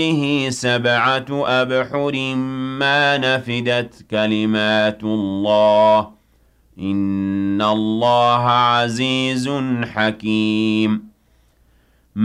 به 7 أبحر ما نفدت كلمات الله إن الله عزيز حكيم